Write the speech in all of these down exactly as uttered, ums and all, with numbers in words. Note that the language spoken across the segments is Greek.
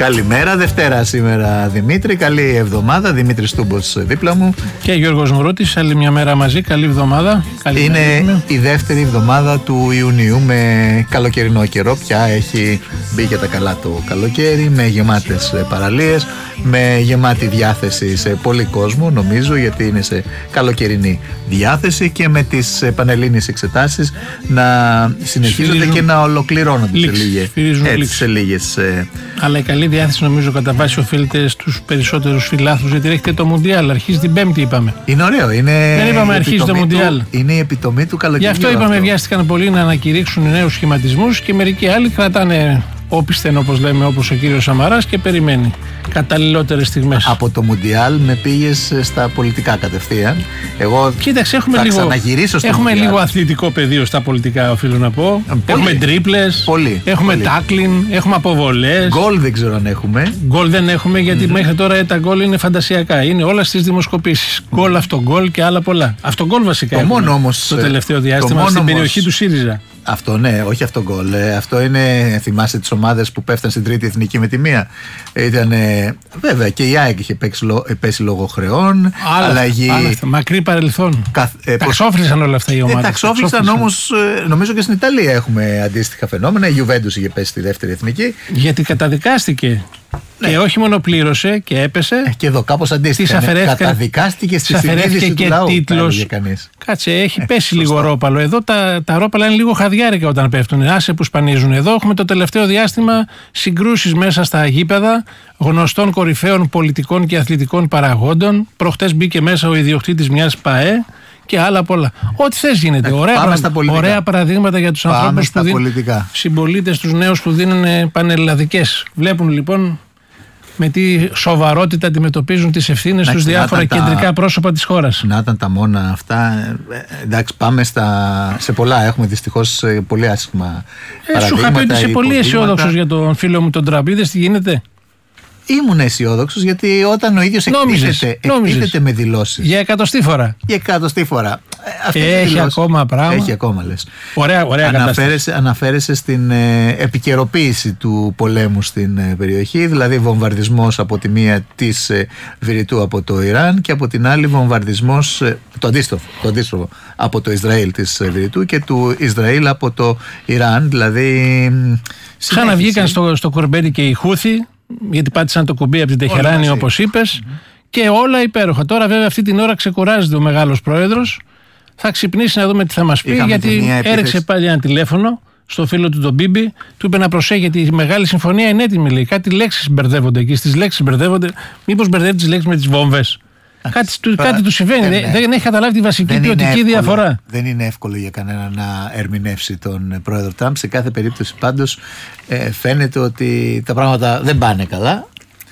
Καλημέρα, Δευτέρα σήμερα, Δημήτρη. Καλή εβδομάδα. Δημήτρης Τούμπος δίπλα μου. Και Γιώργος Νουρούτης, άλλη μια μέρα μαζί. Καλή εβδομάδα. Καλή Είναι μέρα. η δεύτερη εβδομάδα του Ιουνίου με καλοκαιρινό καιρό. Πια έχει μπει και τα καλά το καλοκαίρι, με γεμάτες παραλίες, με γεμάτη διάθεση σε πολύ κόσμο, νομίζω, γιατί είναι σε καλοκαιρινή διάθεση, και με τις πανελλήνιες εξετάσεις να συνεχίζονται και να ολοκληρώνονται λήξη, σε, λίγες, έτσι, σε λίγες. Αλλά η καλή διάθεση, νομίζω, κατά βάση οφείλεται στους περισσότερους φιλάθλους, γιατί έρχεται το Μουντιάλ. Αρχίζει την Πέμπτη, είπαμε. Είναι ωραίο. Είναι Δεν είπαμε αρχίζει το Μουντιάλ. Είναι η επιτομή του καλοκαιριού. Γι' αυτό είπαμε, βιάστηκαν πολλοί να ανακηρύξουν νέους σχηματισμούς και μερικοί άλλοι κρατάνε όπισθεν, όπως λέμε, όπως ο κύριος Σαμαράς, και περιμένει καταλληλότερες στιγμές. Από το Μουντιάλ με πήγες στα πολιτικά κατευθείαν. Εγώ Κοίταξε, έχουμε θα λίγο, ξαναγυρίσω στο έχουμε Μουντιάλ. λίγο αθλητικό πεδίο στα πολιτικά, οφείλω να πω. Πολύ. Έχουμε τρίπλες, Πολύ. έχουμε Πολύ. τάκλιν, έχουμε αποβολές. Γκολ δεν ξέρω αν έχουμε. Γκολ δεν έχουμε, γιατί mm-hmm. μέχρι τώρα τα γκολ είναι φαντασιακά. Είναι όλα στις δημοσκοπήσεις. Mm. Γκολ, αυτογκολ και άλλα πολλά. Αυτογκολ βασικά. Το μόνο όμως, το τελευταίο διάστημα το στην όμως, περιοχή του ΣΥΡΙΖΑ. Αυτό ναι, όχι αυτό γκολ. Ε, αυτό είναι, θυμάσαι τις ομάδες που πέφταν στην τρίτη εθνική με τη μία. Ήταν, ε, βέβαια και η ΑΕΚ είχε πέσει, πέσει λόγω χρεών. Άλλα, αλλαγή. Άλλα, μακρύ παρελθόν. Καθ, ε, τα ξόφλησαν όλα αυτά οι ομάδες. Ε, τα ξόφλησαν όμως, ε, νομίζω και στην Ιταλία έχουμε αντίστοιχα φαινόμενα. Η Juventus είχε πέσει στη δεύτερη εθνική. Γιατί καταδικάστηκε. Ναι. Και όχι μόνο πλήρωσε και έπεσε. Ε, και εδώ κάπως αντίστοιχα. Ναι. Καταδικάστηκε στη συνείδηση του λαού. Τίτλος. Κάτσε, έχει ε, πέσει λίγο ρόπαλο. Εδώ τα, τα ρόπαλα είναι λίγο χαδιάρικα όταν πέφτουν. Άσε που σπανίζουν. Εδώ έχουμε το τελευταίο διάστημα συγκρούσεις μέσα στα γήπεδα γνωστών κορυφαίων πολιτικών και αθλητικών παραγόντων. Προχτές μπήκε μέσα ο ιδιοκτήτης μιας ΠΑΕ. Και άλλα πολλά. Ό,τι θες γίνεται. Ε, ωραία, πρα... ωραία παραδείγματα για τους ανθρώπους που δίνουν. Συμπολίτες, τους νέους που δίνουν πανελλαδικές. Βλέπουν λοιπόν με τι σοβαρότητα αντιμετωπίζουν τις ευθύνες στους διάφορα κεντρικά τα... πρόσωπα της χώρας. Να ήταν τα μόνα αυτά. Εντάξει, πάμε στα... σε πολλά. Έχουμε δυστυχώς πολύ άσχημα ε, παραδείγματα. Σου είχα πει ότι είσαι πολύ αισιόδοξος για τον φίλο μου τον Τραμπίδες. Τι γίνεται? Ήμουν αισιόδοξος, γιατί όταν ο ίδιος εκτίθεται, εκτίθεται με δηλώσεις. Για εκατοστή φορά. Για εκατοστή φορά. Έχει δηλώσεις, ακόμα πράγμα. Έχει ακόμα, λες. Ωραία, ωραία αναφέρεσαι, αναφέρεσαι στην ε, επικαιροποίηση του πολέμου στην ε, περιοχή, δηλαδή βομβαρδισμός από τη μία της ε, Βηρητού από το Ιράν και από την άλλη βομβαρδισμός, ε, το, αντίστροφο, το αντίστροφο, από το Ισραήλ της ε, Βηρητού και του Ισραήλ από το Ιράν, δηλαδή... Ξαναβγήκαν στο, στο κορμπέρι και οι Χούθοι, γιατί πάτησαν το κουμπί από την Τεχεράνη, όπως είπες, mm-hmm. και όλα υπέροχα. Τώρα βέβαια αυτή την ώρα ξεκουράζεται ο μεγάλος πρόεδρος. Θα ξυπνήσει να δούμε τι θα μας πει. Είχαμε γιατί έριξε πάλι ένα τηλέφωνο στο φίλο του τον Μπίμπι, του είπε να προσέχει, γιατί η μεγάλη συμφωνία είναι έτοιμη, λέει. Κάτι λέξεις μπερδεύονται εκεί, στις λέξεις μπερδεύονται. Μήπως μπερδεύει τις λέξεις με τις βόμβες? Κάτι, του, κάτι του συμβαίνει. Δεν, δεν έχει καταλάβει τη βασική ποιοτική διαφορά. Δεν είναι εύκολο για κανένα να ερμηνεύσει τον πρόεδρο Τραμπ. Σε κάθε περίπτωση πάντως ε, φαίνεται ότι τα πράγματα δεν πάνε καλά.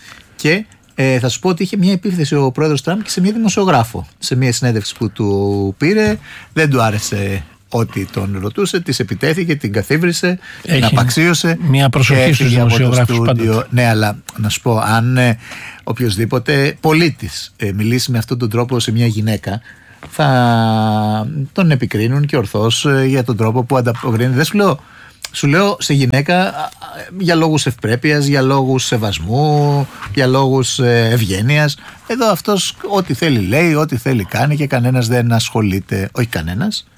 Και ε, θα σου πω ότι είχε μια επίθεση ο πρόεδρος Τραμπ και σε μια δημοσιογράφο. Σε μια συνέντευξη που του πήρε, δεν του άρεσε ό,τι τον ρωτούσε, της επιτέθηκε, την καθίβρισε, την απαξίωσε. Μια προσοχή στους δημοσιογράφους πάντοτε. Ναι, αλλά να σου πω, αν ε, οποιοσδήποτε πολίτης ε, μιλήσει με αυτόν τον τρόπο σε μια γυναίκα, θα τον επικρίνουν και ορθώς ε, για τον τρόπο που ανταποκρίνεται. Δεν σου λέω, σου λέω σε γυναίκα για λόγους ευπρέπειας, για λόγους σεβασμού, για λόγους ε, ευγένειας. Εδώ αυτός ό,τι θέλει λέει, ό,τι θέλει κάνει και κανένας δεν ασχολείται. Όχι κανένας.